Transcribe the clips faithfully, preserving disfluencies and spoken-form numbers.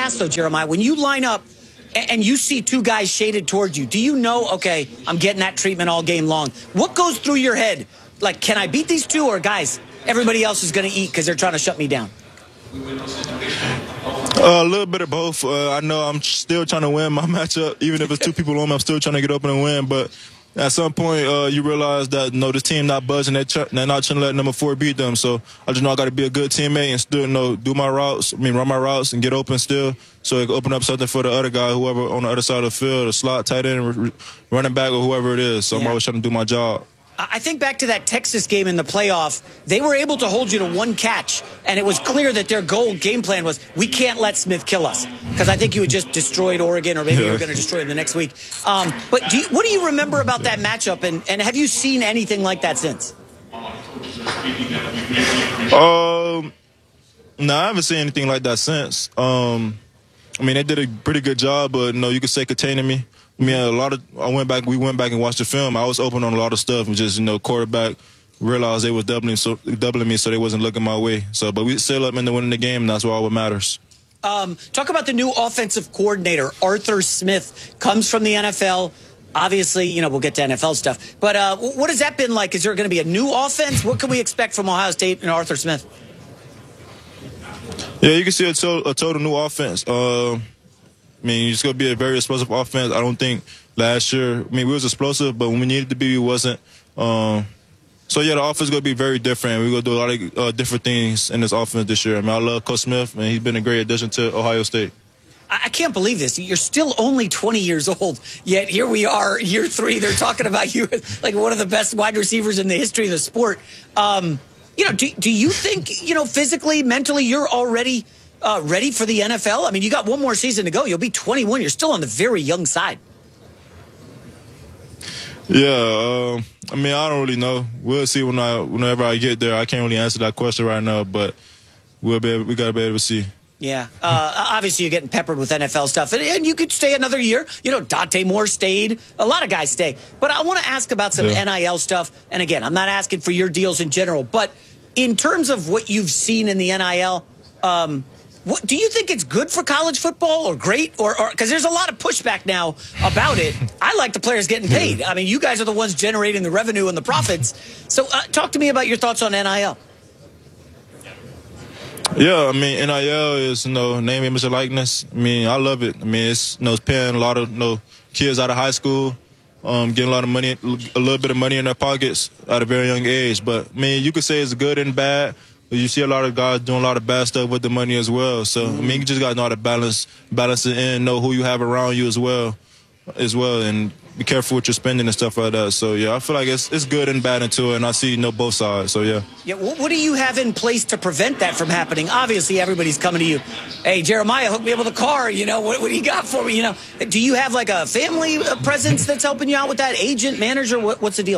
ask, though, Jeremiah, when you line up and you see two guys shaded towards you, do you know, okay, I'm getting that treatment all game long? What goes through your head? Like, can I beat these two, or guys, everybody else is going to eat because they're trying to shut me down? Uh, a little bit of both. Uh, I know I'm still trying to win my matchup. Even if it's two people on me, I'm still trying to get open and win. But at some point, uh, you realize that, you know, this team not budging. They're, tr- they're not trying to let number four beat them. So I just know I got to be a good teammate and still, you know, do my routes. I mean, run my routes and get open still, so it can open up something for the other guy, whoever on the other side of the field, a slot, tight end, running back, or whoever it is. So yeah. I'm always trying to do my job. I think back to that Texas game in the playoff, they were able to hold you to one catch, and it was clear that their goal game plan was, we can't let Smith kill us, because I think you had just destroyed Oregon, or maybe yeah. you were going to destroy them the next week. Um, but do you, what do you remember about that matchup, and, and have you seen anything like that since? Um, no, I haven't seen anything like that since. Um, I mean, they did a pretty good job, but, you know, you could say containing me. I mean, a lot of I went back. We went back and watched the film. I was open on a lot of stuff, and just, you know, quarterback realized they was doubling so doubling me, so they wasn't looking my way. So, but we still up into winning the game, and that's all what matters. Um, talk about the new offensive coordinator, Arthur Smith, comes from the N F L. Obviously, you know, we'll get to N F L stuff, but uh, what has that been like? Is there going to be a new offense? What can we expect from Ohio State and Arthur Smith? Yeah, you can see a, to a total new offense. Uh, I mean, it's going to be a very explosive offense. I don't think last year, I mean, we was explosive, but when we needed to be, we wasn't. Um, so, yeah, the offense is going to be very different. We're going to do a lot of uh, different things in this offense this year. I mean, I love Coach Smith, and he's been a great addition to Ohio State. I can't believe this. You're still only twenty years old, yet here we are, year three. They're talking about you as like one of the best wide receivers in the history of the sport. Um, you know, do, do you think, you know, physically, mentally, you're already – Uh, ready for the N F L? I mean, you got one more season to go. You'll be twenty-one. You're still on the very young side. Yeah, uh, I mean, I don't really know. We'll see when I, whenever I get there. I can't really answer that question right now, but we'll be able, we got to be able to see. Yeah, uh, obviously you're getting peppered with N F L stuff, and, and you could stay another year. You know, Dante Moore stayed. A lot of guys stay. But I want to ask about some yeah. N I L stuff. And again, I'm not asking for your deals in general, but in terms of what you've seen in the N I L, um, What, do you think it's good for college football, or great, or because there's a lot of pushback now about it? I like the players getting paid. I mean, you guys are the ones generating the revenue and the profits. So uh, talk to me about your thoughts on N I L. Yeah, I mean, N I L is, you know, name, image, and likeness. I mean, I love it. I mean, it's, you know, it's paying a lot of, you know, kids out of high school, um, getting a lot of money, a little bit of money in their pockets at a very young age. But, I mean, you could say it's good and bad. You see a lot of guys doing a lot of bad stuff with the money as well. So, I mean, you just got to know how to balance, balance it in, know who you have around you as well, as well, and be careful with your spending and stuff like that. So, yeah, I feel like it's it's good and bad into it, and I see, you know, both sides. So, yeah. Yeah. What, what do you have in place to prevent that from happening? Obviously, everybody's coming to you. Hey, Jeremiah, hook me up with a car. You know, what, what do you got for me? You know, do you have like a family presence that's helping you out with that? Agent, manager? What, what's the deal?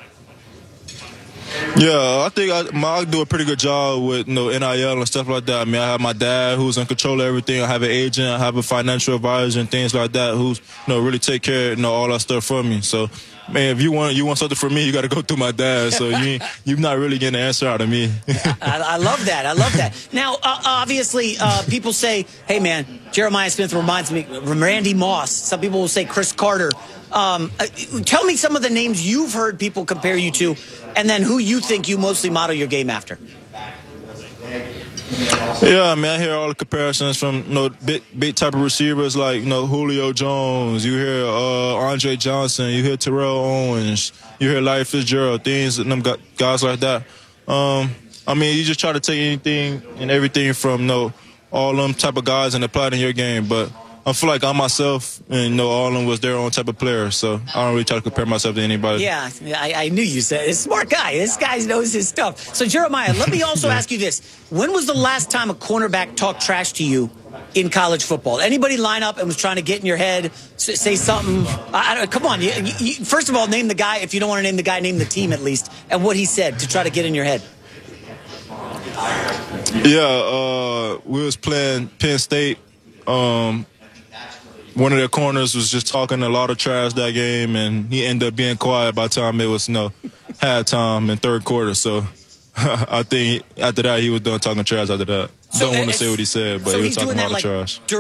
Yeah, I think I, I do a pretty good job with, you know, N I L and stuff like that. I mean, I have my dad who's in control of everything. I have an agent. I have a financial advisor and things like that who's, you know, really take care of, you know, all that stuff for me. So, man, if you want you want something from me, you got to go through my dad. So you you're not really getting an answer out of me. I, I love that. I love that. Now, uh, obviously, uh, people say, "Hey, man, Jeremiah Smith reminds me of Randy Moss." Some people will say Chris Carter. Um, uh, tell me some of the names you've heard people compare you to, and then who you think you mostly model your game after. Yeah, I mean, I hear all the comparisons from, you know, big, big type of receivers like, you know, Julio Jones. You hear uh, Andre Johnson. You hear Terrell Owens. You hear Larry Fitzgerald. Things, them guys like that. Um, I mean, you just try to take anything and everything from, you know, all them type of guys and apply it in your game. But I feel like I myself, and, you know, all of them was their own type of player, so I don't really try to compare myself to anybody. Yeah, I, I knew you said it. Smart guy. This guy knows his stuff. So, Jeremiah, let me also ask you this. When was the last time a cornerback talked trash to you in college football? Anybody line up and was trying to get in your head, say something? I, I don't, come on. You, you, first of all, name the guy. If you don't want to name the guy, name the team at least, and what he said to try to get in your head. Yeah, uh, we was playing Penn State. Um, one of their corners was just talking a lot of trash that game, and he ended up being quiet by the time it was, you know, halftime and third quarter. So I think after that he was done talking trash after that. So don't want to say what he said, but so he was talking a lot of trash.